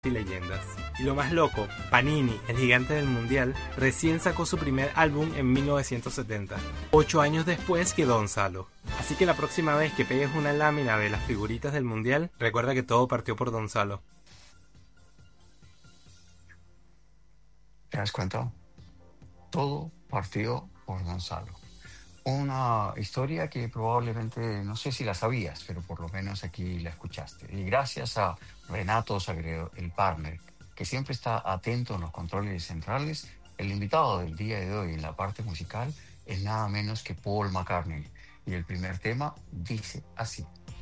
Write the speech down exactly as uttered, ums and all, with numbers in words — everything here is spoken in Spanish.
y leyendas. Y lo más loco, Panini, el gigante del mundial, recién sacó su primer álbum en mil novecientos setenta, ocho años después que Gonzalo. Así que la próxima vez que pegues una lámina de las figuritas del mundial, recuerda que todo partió por Gonzalo. ¿Te das cuenta? Todo partió por Gonzalo. Una historia que probablemente, no sé si la sabías, pero por lo menos aquí la escuchaste. Y gracias a Renato Sagredo, el partner, que siempre está atento en los controles centrales, el invitado del día de hoy en la parte musical es nada menos que Paul McCartney. Y el primer tema dice así.